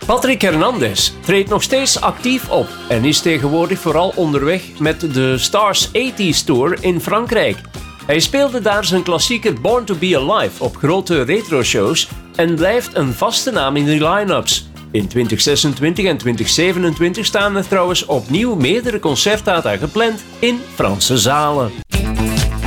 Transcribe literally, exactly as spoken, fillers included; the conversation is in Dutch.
Patrick Hernandez treedt nog steeds actief op en is tegenwoordig vooral onderweg met de Stars tachtig Tour in Frankrijk. Hij speelde daar zijn klassieker Born to Be Alive op grote retro-shows en blijft een vaste naam in de line-ups. In twintig zesentwintig en twintig zevenentwintig staan er trouwens opnieuw meerdere concertdata gepland in Franse zalen.